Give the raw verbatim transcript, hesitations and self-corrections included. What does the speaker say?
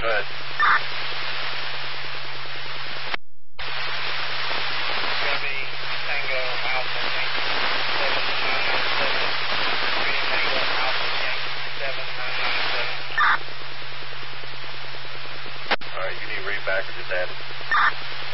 Go ahead. It's going to be Tango Alpha Yankee seven nine nine seven. three Tango Alpha Yankee seven nine nine seven. All right, you need to read back or just add it.